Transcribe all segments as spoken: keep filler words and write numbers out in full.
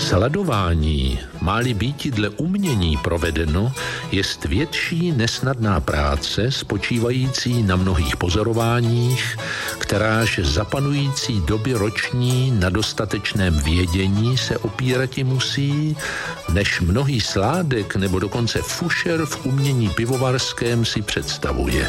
Sladování, má-li býti dle umění provedeno, jest větší nesnadná práce, spočívající na mnohých pozorováních, kteráž za panující doby roční na dostatečném vědění se opírati musí, než mnohý sládek nebo dokonce fušer v umění pivovarském si představuje.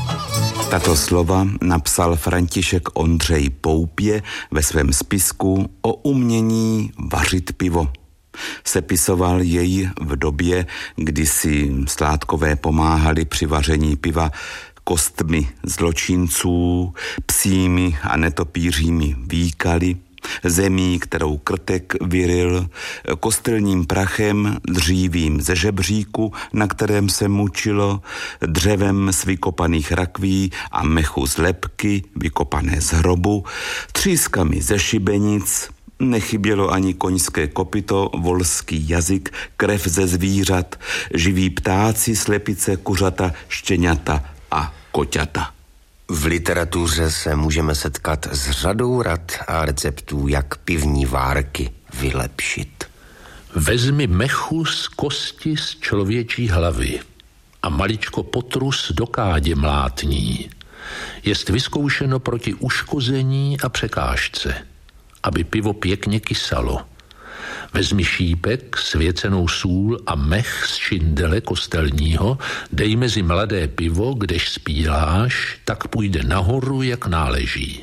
Tato slova napsal František Ondřej Poupě ve svém spisku o umění vařit pivo. Sepisoval jej v době, kdy si sládkové pomáhali při vaření piva kostmi zločinců, psími a netopířími výkaly, zemí, kterou krtek vyril, kostelním prachem, dřívím ze žebříku, na kterém se mučilo, dřevem z vykopaných rakví a mechu z lebky, vykopané z hrobu, třískami ze šibenic, nechybělo ani koňské kopyto, volský jazyk, krev ze zvířat, živí ptáci, slepice, kuřata, štěňata a koťata. V literatuře se můžeme setkat s řadou rad a receptů, jak pivní várky vylepšit. Vezmi mechu z kosti z člověčí hlavy a maličko potrus do kádě mlátní. Jest vyzkoušeno proti uškození a překážce, aby pivo pěkně kysalo. Vezmi šípek, svěcenou sůl a mech z šindele kostelního, dej mezi mladé pivo, kdež spíláš, tak půjde nahoru, jak náleží.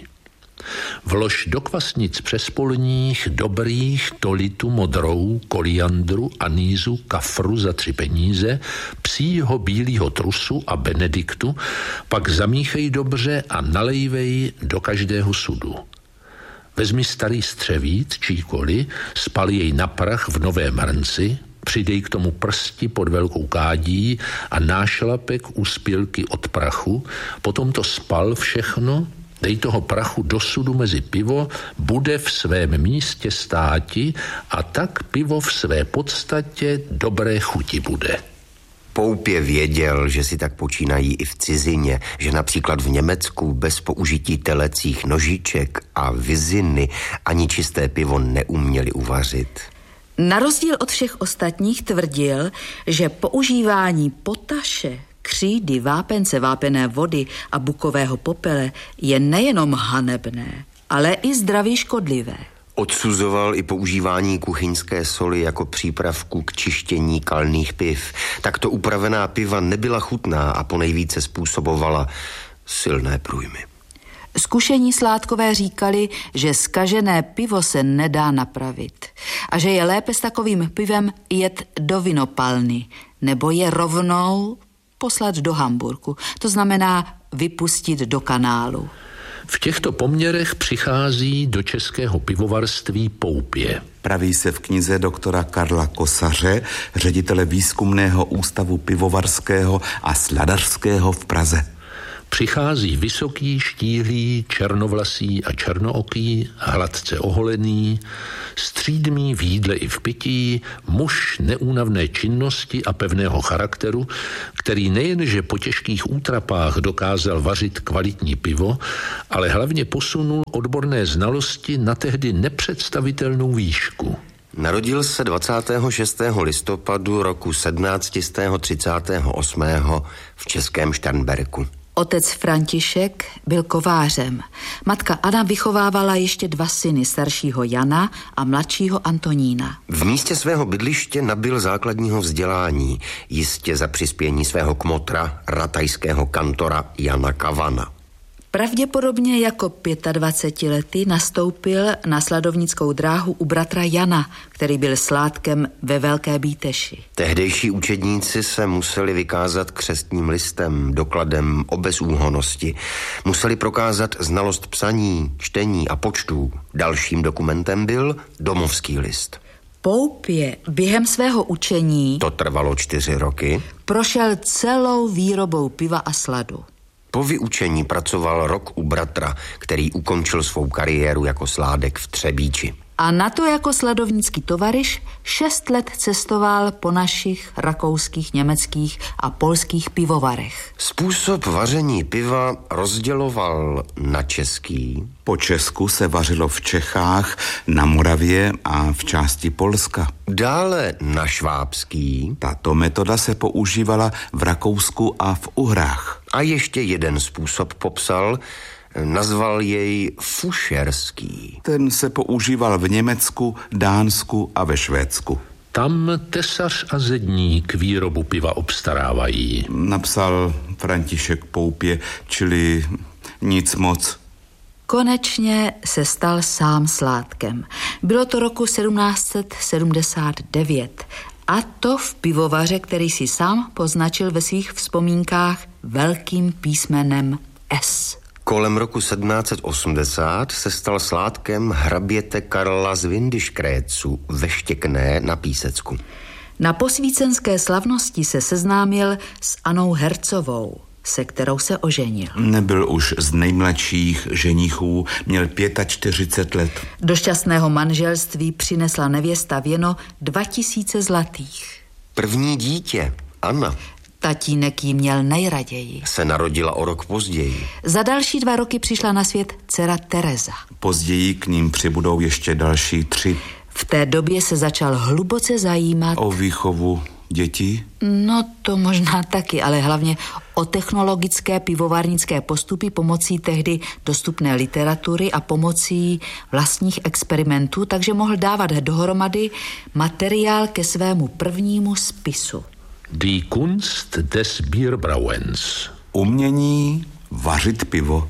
Vlož do kvasnic přespolních, dobrých, tolitu modrou, koliandru, anízu, kafru za tři peníze, psího bílýho trusu a benediktu, pak zamíchej dobře a nalejvej do každého sudu. Vezmi starý střevít, číkoli, spal jej na prach v novém hrnci, přidej k tomu prsti pod velkou kádí a nášlapek u spilky od prachu, potom to spal všechno, dej toho prachu do sudu mezi pivo, bude v svém místě státi a tak pivo v své podstatě dobré chuti bude. Poupě věděl, že si tak počínají i v cizině, že například v Německu bez použití telecích nožiček a viziny ani čisté pivo neuměli uvařit. Na rozdíl od všech ostatních tvrdil, že používání potaše, křídy, vápence, vápené vody a bukového popele je nejenom hanebné, ale i zdraví škodlivé. Odsuzoval i používání kuchyňské soli jako přípravku k čištění kalných piv. Takto upravená piva nebyla chutná a ponejvíce způsobovala silné průjmy. Zkušení sládkové říkali, že zkažené pivo se nedá napravit a že je lépe s takovým pivem jet do vinopalny nebo je rovnou poslat do Hamburku. To znamená vypustit do kanálu. V těchto poměrech přichází do českého pivovarství Poupě. Praví se v knize doktora Karla Kosaře, ředitele Výzkumného ústavu pivovarského a sladařského v Praze. Přichází vysoký, štíhlý, černovlasý a černooký, hladce oholený, střídmý v jídle i v pití, muž neúnavné činnosti a pevného charakteru, který nejenže po těžkých útrapách dokázal vařit kvalitní pivo, ale hlavně posunul odborné znalosti na tehdy nepředstavitelnou výšku. Narodil se dvacátého šestého listopadu roku sedmnáct set třicet osm v českém Šternberku. Otec František byl kovářem. Matka Anna vychovávala ještě dva syny, staršího Jana a mladšího Antonína. V místě svého bydliště nabyl základního vzdělání, jistě za přispění svého kmotra, ratajského kantora Jana Kavana. Pravděpodobně jako dvacetiletý nastoupil na sladovnickou dráhu u bratra Jana, který byl sládkem ve Velké Bíteši. Tehdejší učedníci se museli vykázat křestním listem, dokladem o bezúhonnosti. Museli prokázat znalost psaní, čtení a počtů. Dalším dokumentem byl domovský list. Poupě během svého učení, to trvalo čtyři roky, prošel celou výrobou piva a sladu. Po vyučení pracoval rok u bratra, který ukončil svou kariéru jako sládek v Třebíči. A na to jako sledovnický tovariš šest let cestoval po našich rakouských, německých a polských pivovarech. Způsob vaření piva rozděloval na český. Po Česku se vařilo v Čechách, na Moravě a v části Polska. Dále na švábský. Tato metoda se používala v Rakousku a v Uhrách. A ještě jeden způsob popsal, nazval jej fušerský. Ten se používal v Německu, Dánsku a ve Švédsku. Tam tesař a zedník výrobu piva obstarávají. Napsal František Poupě, čili nic moc. Konečně se stal sám sládkem. Bylo to roku sedmnáct set sedmdesát devět a to v pivovaře, který si sám poznačil ve svých vzpomínkách velkým písmenem S. Kolem roku sedmnáct set osmdesát se stal sládkem hraběte Karla z Windischgrätzu ve Štěkné na Písecku. Na posvícenské slavnosti se seznámil s Annou Hercovou, se kterou se oženil. Nebyl už z nejmladších ženichů, měl čtyřicet pět let. Do šťastného manželství přinesla nevěsta věno dva tisíce zlatých. První dítě, Anna, tatínek jí měl nejraději, se narodila o rok později. Za další dva roky přišla na svět dcera Tereza. Později k ním přibudou ještě další tři. V té době se začal hluboce zajímat o výchovu dětí? No to možná taky, ale hlavně o technologické pivovarnické postupy pomocí tehdy dostupné literatury a pomocí vlastních experimentů, takže mohl dávat dohromady materiál ke svému prvnímu spisu. Die Kunst des Bierbrauens. Umění vařit pivo.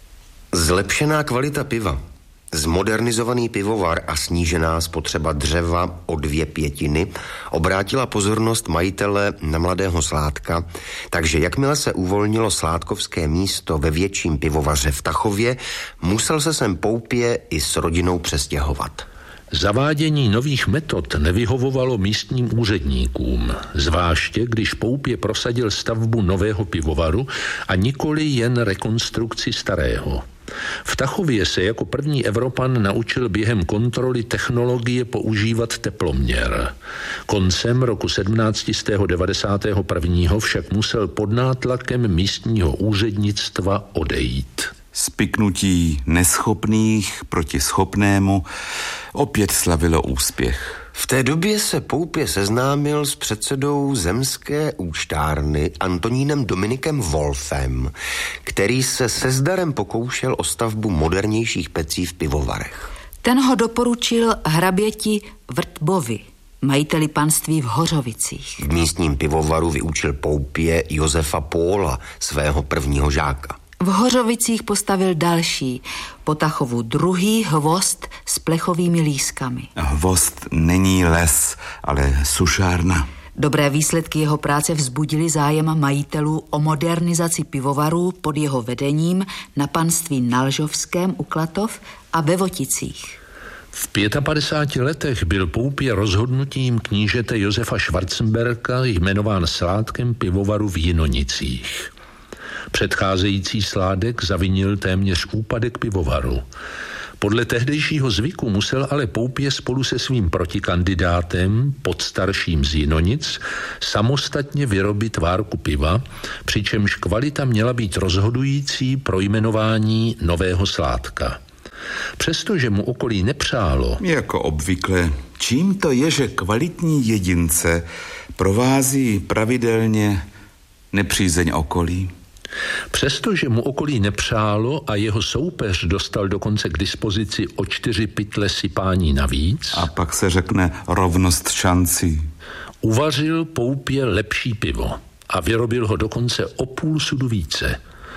Zlepšená kvalita piva, zmodernizovaný pivovar a snížená spotřeba dřeva o dvě pětiny obrátila pozornost majitele na mladého sládka, takže jakmile se uvolnilo sládkovské místo ve větším pivovaře v Tachově, musel se sem Poupě i s rodinou přestěhovat. Zavádění nových metod nevyhovovalo místním úředníkům, zvláště když Poupě prosadil stavbu nového pivovaru a nikoli jen rekonstrukci starého. V Tachově se jako první Evropan naučil během kontroly technologie používat teploměr. Koncem roku sedmnáct set devadesát jedna však musel pod nátlakem místního úřednictva odejít. Spiknutí neschopných proti schopnému opět slavilo úspěch. V té době se Poupě seznámil s předsedou zemské účtárny Antonínem Dominikem Wolfem, který se se zdarem pokoušel o stavbu modernějších pecí v pivovarech. Ten ho doporučil hraběti Vrtbovi, majiteli panství v Hořovicích. V místním pivovaru vyučil Poupě Josefa Póla, svého prvního žáka. V Hořovicích postavil další, po Tachovu druhý hvozd s plechovými lískami. Hvozd není les, ale sušárna. Dobré výsledky jeho práce vzbudily zájem majitelů o modernizaci pivovarů pod jeho vedením na panství Nalžovském u Klatov a ve Voticích. V padesátých pěti letech byl Poupě rozhodnutím knížete Josefa Schwarzenberga jmenován sládkem pivovaru v Jinonicích. Předcházející sládek zavinil téměř úpadek pivovaru. Podle tehdejšího zvyku musel ale Poupě spolu se svým protikandidátem, podstarším z Jinonic, samostatně vyrobit várku piva, přičemž kvalita měla být rozhodující pro jmenování nového sládka. Přestože mu okolí nepřálo, jako obvykle, čím to je, že kvalitní jedince provází pravidelně nepřízeň okolí? Přestože mu okolí nepřálo a jeho soupeř dostal dokonce k dispozici o čtyři pytle sypání navíc, a pak se řekne rovnost šancí, uvařil Poupě lepší pivo a vyrobil ho dokonce o půl sudu více.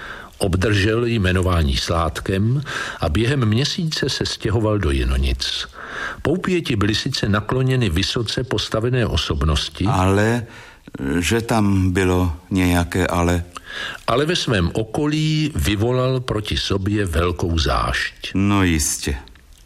Obdržel jmenování sládkem a během měsíce se stěhoval do Jinonic. Poupěti byli sice nakloněny vysoce postavené osobnosti, ale že tam bylo nějaké ale. Ale ve svém okolí vyvolal proti sobě velkou zášť. No jistě.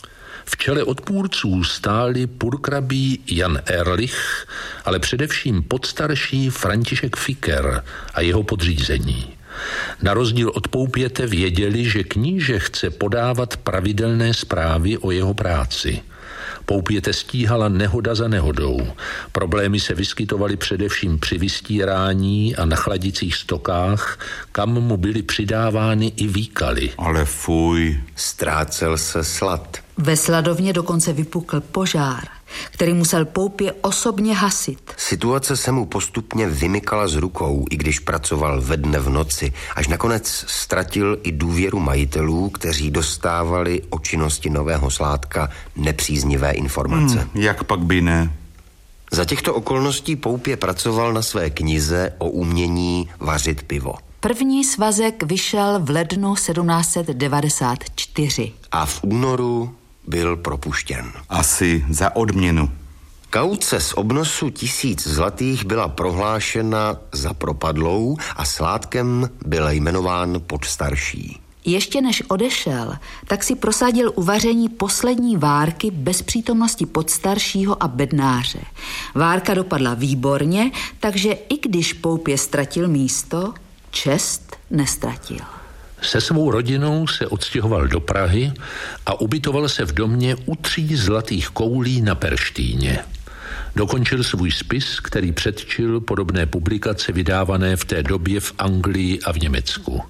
V čele odpůrců stáli purkrabí Jan Ehrlich, ale především podstarší František Ficker a jeho podřízení. Na rozdíl od Poupěte věděli, že kníže chce podávat pravidelné zprávy o jeho práci. Poupěte stíhala nehoda za nehodou. Problémy se vyskytovaly především při vystírání a na chladicích stokách, kam mu byly přidávány i výkaly. Ale fuj. Ztrácel se slad. Ve sladovně dokonce vypukl požár, který musel Poupě osobně hasit. Situace se mu postupně vymykala z rukou, i když pracoval ve dne v noci, až nakonec ztratil i důvěru majitelů, kteří dostávali o činnosti nového sládka nepříznivé informace. Hmm, jak pak by ne? Za těchto okolností Poupě pracoval na své knize o umění vařit pivo. První svazek vyšel v lednu sedmnáct set devadesát čtyři. A v únoru byl propuštěn. Asi za odměnu. Kauce z obnosu tisíc zlatých byla prohlášena za propadlou a sládkem byl jmenován podstarší. Ještě než odešel, tak si prosadil uvaření poslední várky bez přítomnosti podstaršího a bednáře. Várka dopadla výborně, takže i když Poupě ztratil místo, čest nestratil. Se svou rodinou se odstěhoval do Prahy a ubytoval se v domě u tří zlatých koulí na Perštýně. Dokončil svůj spis, který předčil podobné publikace vydávané v té době v Anglii a v Německu.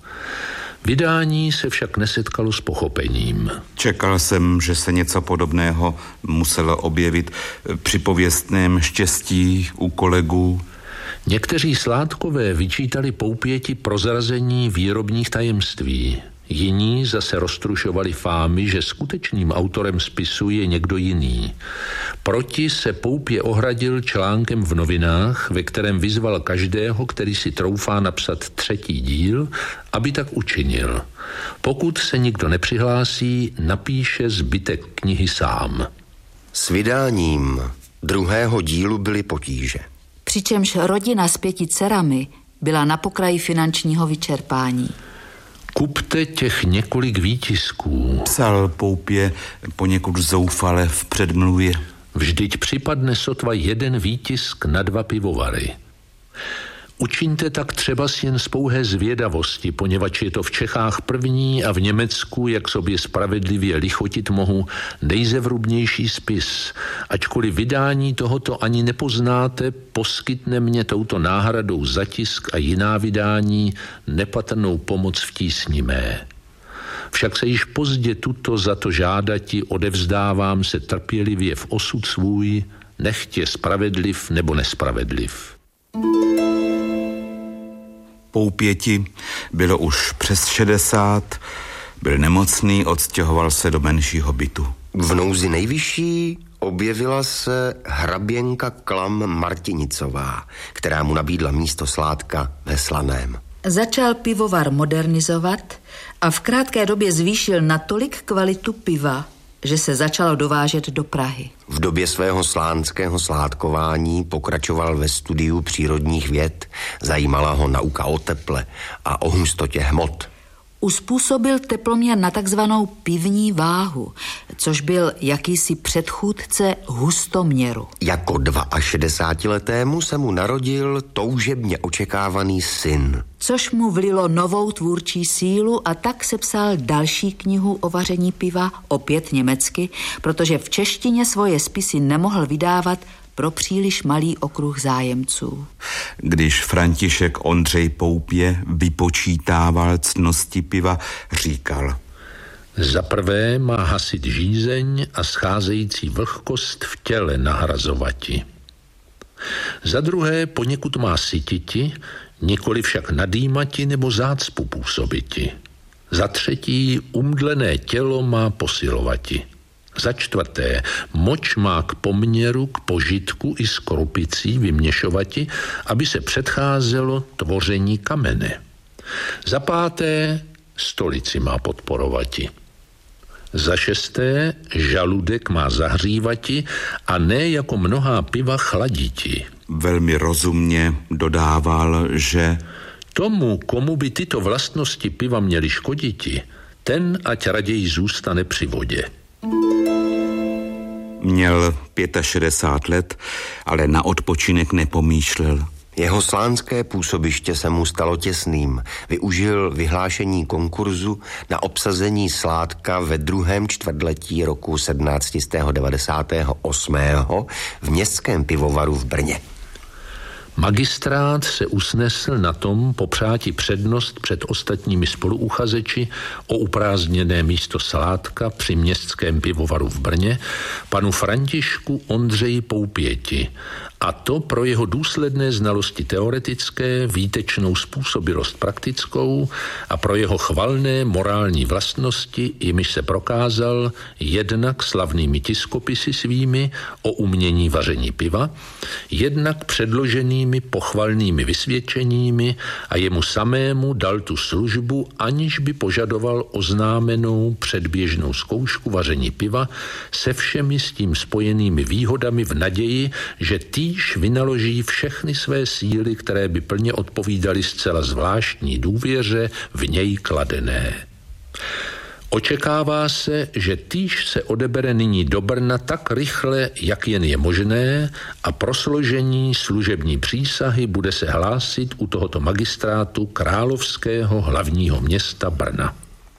Vydání se však nesetkalo s pochopením. Čekal jsem, že se něco podobného muselo objevit při pověstném štěstí u kolegů. Někteří sládkové vyčítali Poupěti prozrazení výrobních tajemství. Jiní zase roztrušovali fámy, že skutečným autorem spisu je někdo jiný. Proti se Poupě ohradil článkem v novinách, ve kterém vyzval každého, který si troufá napsat třetí díl, aby tak učinil. Pokud se nikdo nepřihlásí, napíše zbytek knihy sám. S vydáním druhého dílu byly potíže. Přičemž rodina s pěti dcerami byla na pokraji finančního vyčerpání. Kupte těch několik výtisků, psal Poupě poněkud zoufale v předmluvě. Vždyť připadne sotva jeden výtisk na dva pivovary. Učiňte tak třeba jen z pouhé zvědavosti, poněvadž je to v Čechách první a v Německu, jak sobě spravedlivě lichotit mohu, nejzevrubnější spis. Ačkoliv vydání tohoto ani nepoznáte, poskytne mě touto náhradou zatisk a jiná vydání nepatrnou pomoc v tísni mé. Však se již pozdě tuto za to žádati odevzdávám se trpělivě v osud svůj, nechtě spravedliv nebo nespravedliv. Poupěti bylo už přes šedesát, byl nemocný, odstěhoval se do menšího bytu. V nouzi nejvyšší objevila se hraběnka Klam Martinicová, která mu nabídla místo sládka ve Slaném. Začal pivovar modernizovat a v krátké době zvýšil natolik kvalitu piva, že se začalo dovážet do Prahy. V době svého slánského sládkování pokračoval ve studiu přírodních věd, zajímala ho nauka o teple a o hustotě hmot. Uspůsobil teploměr na takzvanou pivní váhu, což byl jakýsi předchůdce hustoměru. Jako šedesátiletému se mu narodil toužebně očekávaný syn. Což mu vlilo novou tvůrčí sílu a tak sepsal další knihu o vaření piva, opět německy, protože v češtině svoje spisy nemohl vydávat pro příliš malý okruh zájemců. Když František Ondřej Poupě vypočítával ctnosti piva, říkal: za prvé má hasit žízeň a scházející vlhkost v těle nahrazovati. Za druhé poněkud má sytiti, nikoli však nadýmati nebo zácpu působiti. Za třetí umdlené tělo má posilovati. Za čtvrté, moč má k poměru, k požitku i s korupicí vyměšovati, aby se předcházelo tvoření kamene. Za páté, stolici má podporovati. Za šesté, žaludek má zahřívati a ne jako mnohá piva chladiti. Velmi rozumně dodával, že tomu, komu by tyto vlastnosti piva měly škoditi, ten ať raději zůstane při vodě. Měl šedesát pět let, ale na odpočinek nepomýšlel. Jeho slánské působiště se mu stalo těsným. Využil vyhlášení konkurzu na obsazení Sládka ve druhém čtvrtletí roku sedmnáct devadesát osm v městském pivovaru v Brně. Magistrát se usnesl na tom popřáti přednost před ostatními spoluuchazeči o uprázdněné místo Sládka při městském pivovaru v Brně panu Františku Ondřeji Poupěti, a to pro jeho důsledné znalosti teoretické, výtečnou způsobilost praktickou a pro jeho chvalné morální vlastnosti, jimiž se prokázal jednak slavnými tiskopisy svými o umění vaření piva, jednak předloženými pochvalnými vysvědčeními, a jemu samému dal tu službu, aniž by požadoval oznámenou předběžnou zkoušku vaření piva se všemi s tím spojenými výhodami v naději, že týž vynaloží všechny své síly, které by plně odpovídaly zcela zvláštní důvěře v něj kladené. Očekává se, že týž se odebere nyní do Brna tak rychle, jak jen je možné, a pro složení služební přísahy bude se hlásit u tohoto magistrátu královského hlavního města Brna.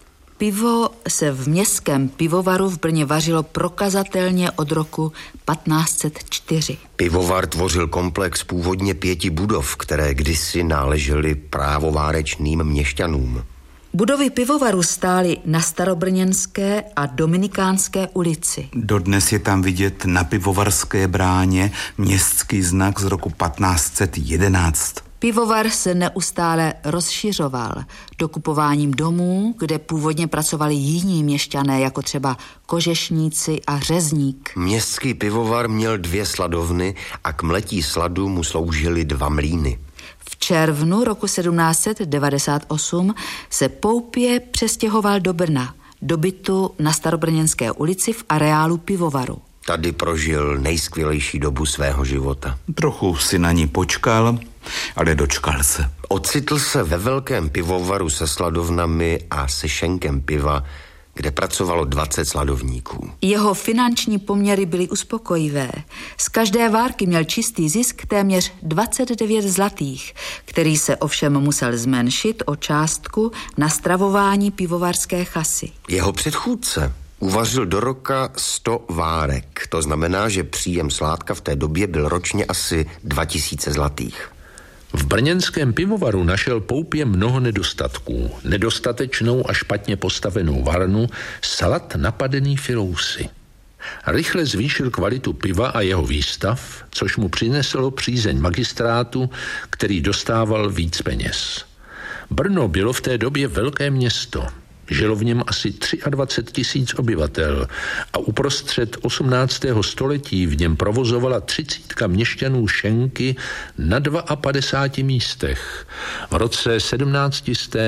Pivo se v městském pivovaru v Brně vařilo prokazatelně od roku patnáct set čtyři. Pivovar tvořil komplex původně pěti budov, které kdysi náležely právovárečným měšťanům. Budovy pivovaru stály na Starobrněnské a Dominikánské ulici. Dodnes je tam vidět na pivovarské bráně městský znak z roku patnáct set jedenáct. Pivovar se neustále rozšiřoval dokupováním domů, kde původně pracovali jiní měšťané, jako třeba kožešníci a řezník. Městský pivovar měl dvě sladovny a k mletí sladu mu sloužily dva mlýny. V červnu roku sedmnáct set devadesát osm se Poupě přestěhoval do Brna, do bytu na Starobrněnské ulici v areálu pivovaru. Tady prožil nejskvělejší dobu svého života. Trochu si na ní počkal, ale dočkal se. Ocitl se ve velkém pivovaru se sladovnami a se šenkem piva, kde pracovalo dvacet sladovníků. Jeho finanční poměry byly uspokojivé. Z každé várky měl čistý zisk téměř dvacet devět zlatých, který se ovšem musel zmenšit o částku na stravování pivovarské chasy. Jeho předchůdce uvařil do roka sto várek. To znamená, že příjem Sládka v té době byl ročně asi dva tisíce zlatých. V brněnském pivovaru našel Poupě mnoho nedostatků. Nedostatečnou a špatně postavenou varnu, salad napadený filousy. Rychle zvýšil kvalitu piva a jeho výstav, což mu přineslo přízeň magistrátu, který dostával víc peněz. Brno bylo v té době velké město. Žilo v něm asi dvacet tři tisíc obyvatel a uprostřed osmnáctého století v něm provozovala třicítka měšťanů šenky na padesát místech. V roce sedmnáct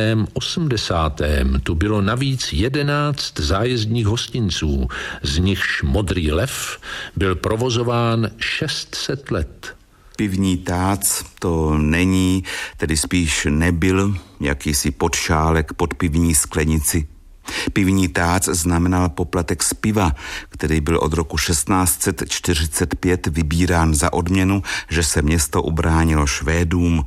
osmdesát tu bylo navíc jedenáct zájezdních hostinců, z nichž Modrý lev byl provozován šest set let. Pivní tác to není, tedy spíš nebyl, jakýsi podšálek pod pivní sklenici. Pivní tác znamenal poplatek z piva, který byl od roku šestnáct set čtyřicet pět vybírán za odměnu, že se město ubránilo Švédům.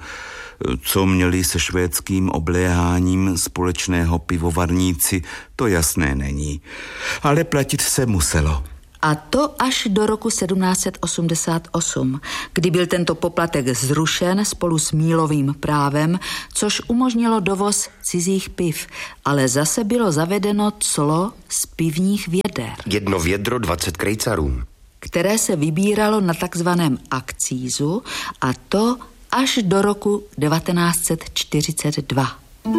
Co měli se švédským obléháním společného pivovarníci, to jasné není. Ale platit se muselo. A to až do roku sedmnáct set osmdesát osm, kdy byl tento poplatek zrušen spolu s mílovým právem, což umožnilo dovoz cizích piv, ale zase bylo zavedeno clo z pivních věder. Jedno vědro dvacet krejcarů. Které se vybíralo na takzvaném akcízu, a to až do roku devatenáct set čtyřicet dva.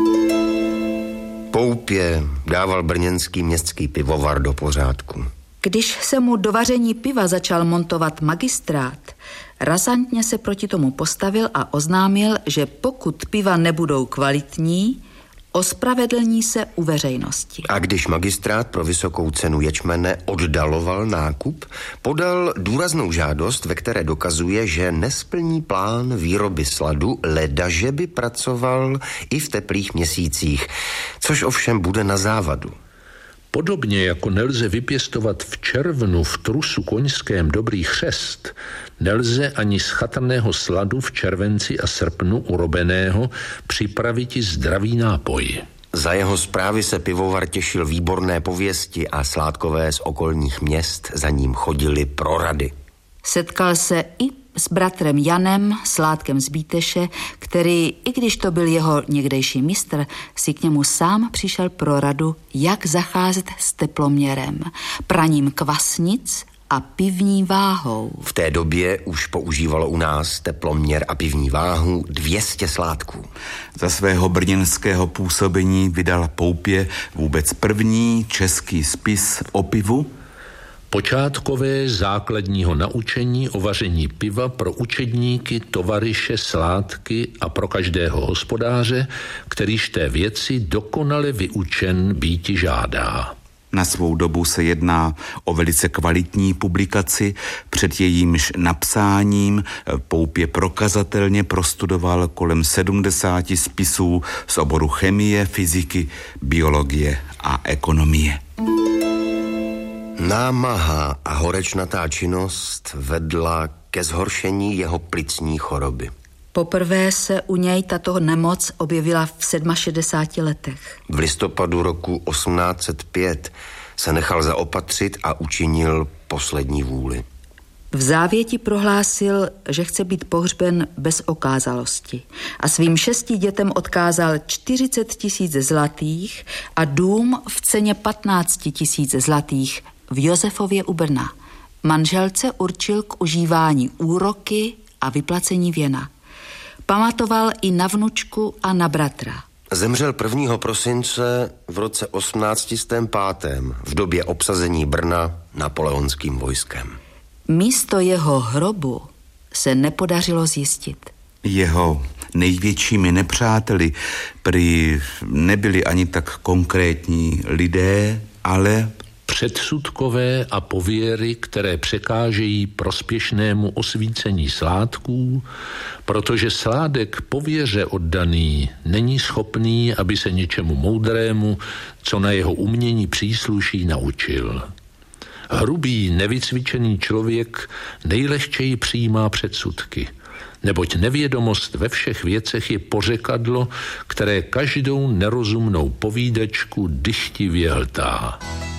Poupě dával brněnský městský pivovar do pořádku. Když se mu do vaření piva začal montovat magistrát, razantně se proti tomu postavil a oznámil, že pokud piva nebudou kvalitní, ospravedlní se u veřejnosti. A když magistrát pro vysokou cenu ječmene oddaloval nákup, podal důraznou žádost, ve které dokazuje, že nesplní plán výroby sladu, ledaže by pracoval i v teplých měsících, což ovšem bude na závadu. Podobně jako nelze vypěstovat v červnu v trusu koňském dobrý chřest, nelze ani z chatrného sladu v červenci a srpnu urobeného připraviti zdravý nápoj. Za jeho zprávy se pivovar těšil výborné pověsti a sládkové z okolních měst za ním chodili pro rady. Setkal se i s bratrem Janem, sládkem z Bíteše, který, i když to byl jeho někdejší mistr, si k němu sám přišel pro radu, jak zacházet s teploměrem, praním kvasnic a pivní váhou. V té době už používalo u nás teploměr a pivní váhu dvě stě sládků. Za svého brněnského působení vydal Poupě vůbec první český spis o pivu. Počátkové základního naučení o vaření piva pro učedníky, tovaryše, sládky a pro každého hospodáře, kterýž té věci dokonale vyučen býti žádá. Na svou dobu se jedná o velice kvalitní publikaci, před jejímž napsáním Poupě prokazatelně prostudoval kolem sedmdesáti spisů z oboru chemie, fyziky, biologie a ekonomie. Námaha a horečnatá činnost vedla ke zhoršení jeho plicní choroby. Poprvé se u něj tato nemoc objevila v šedesáti sedmi letech. V listopadu roku osmnáct set pět se nechal zaopatřit a učinil poslední vůli. V závěti prohlásil, že chce být pohřben bez okázalosti a svým šesti dětem odkázal čtyřicet tisíc zlatých a dům v ceně patnáct tisíc zlatých v Josefově u Brna. Manželce určil k užívání úroky a vyplacení věna. Pamatoval i na vnučku a na bratra. Zemřel prvního prosince v roce osmnáct set pět v době obsazení Brna napoleonským vojskem. Místo jeho hrobu se nepodařilo zjistit. Jeho největšími nepřáteli prý nebyli ani tak konkrétní lidé, ale předsudkové a pověry, které překážejí prospěšnému osvícení sládků, protože sládek pověře oddaný není schopný, aby se něčemu moudrému, co na jeho umění přísluší, naučil. Hrubý, nevycvičený člověk nejlehčeji přijímá předsudky, neboť nevědomost ve všech věcech je pořekadlo, které každou nerozumnou povídačku dychtivě hltá.